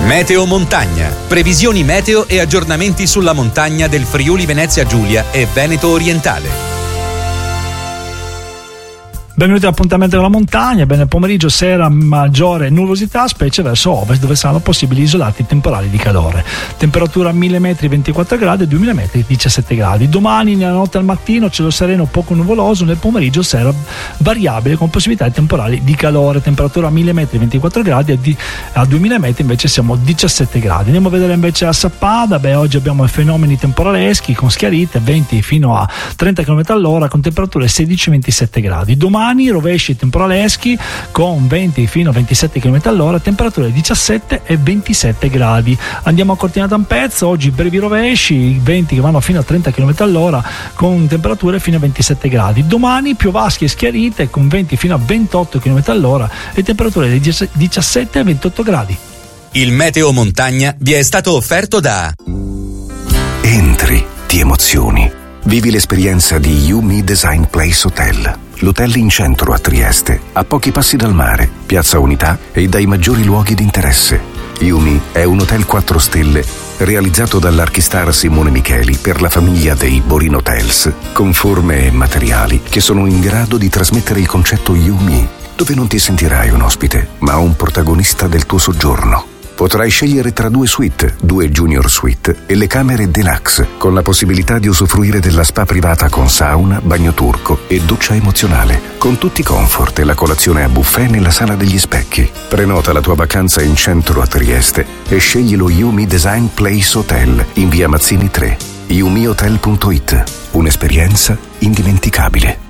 Meteo Montagna. Previsioni meteo e aggiornamenti sulla montagna del Friuli Venezia Giulia e Veneto Orientale. Benvenuti all'appuntamento della montagna. Bene, pomeriggio, sera, maggiore nuvolosità, specie verso ovest, dove saranno possibili isolati temporali di calore. Temperatura 1000 metri 24 gradi e 2000 metri 17 gradi. Domani nella notte al mattino cielo sereno poco nuvoloso, nel pomeriggio sera variabile con possibilità di temporali di calore. Temperatura 1000 metri 24 gradi e a 2000 metri invece siamo 17 gradi. Andiamo a vedere invece la Sappada. Oggi abbiamo fenomeni temporaleschi con schiarite 20 fino a 30 km all'ora con temperature 16-27 gradi. Domani rovesci temporaleschi con 20 fino a 27 km all'ora, temperature 17 e 27 gradi. Andiamo a Cortina d'Ampezzo, oggi brevi rovesci, 20 che vanno fino a 30 km all'ora con temperature fino a 27 gradi. Domani piovaschi e schiarite con 20 fino a 28 km all'ora e temperature di 17 e 28 gradi. Il Meteo Montagna vi è stato offerto da Entri, ti emozioni. Vivi l'esperienza di YuMi Design Place Hotel. L'hotel in centro a Trieste, a pochi passi dal mare, Piazza Unità e dai maggiori luoghi di interesse. YuMi è un hotel 4 stelle realizzato dall'archistar Simone Micheli per la famiglia dei Borin Hotels, con forme e materiali che sono in grado di trasmettere il concetto YuMi, dove non ti sentirai un ospite, ma un protagonista del tuo soggiorno. Potrai scegliere tra 2 suite, 2 junior suite e le camere deluxe, con la possibilità di usufruire della spa privata con sauna, bagno turco e doccia emozionale, con tutti i comfort e la colazione a buffet nella sala degli specchi. Prenota la tua vacanza in centro a Trieste e scegli lo YuMi Design Place Hotel in via Mazzini 3. yumihotel.it. Un'esperienza indimenticabile.